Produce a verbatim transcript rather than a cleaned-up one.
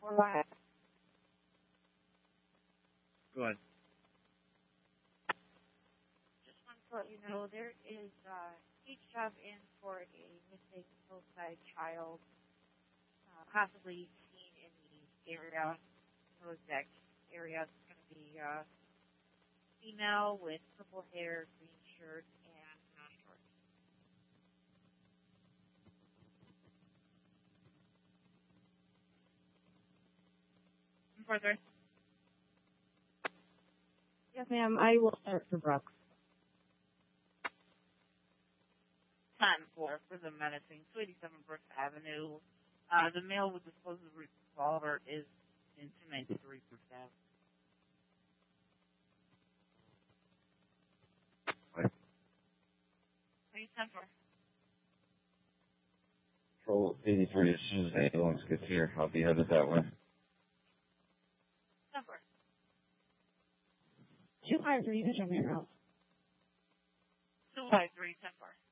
What? Go ahead. Just want to let you know there is uh, each job in for a missing hillside child, uh, possibly seen in the area, Prozac area. It's going to be uh, female with purple hair, green shirt, and non shorts. Further. Yes, ma'am. I will start for Brooks. Time for for the menacing two eighty-seven Brooks Avenue. Uh, the male with the supposed revolver is in two ninety-three Brooks Avenue. Right. What are you time for? Patrol eighty-three, as soon as the ambulance gets here, I'll be headed that way. Time for. two five three, you can show me around. two five three, time for.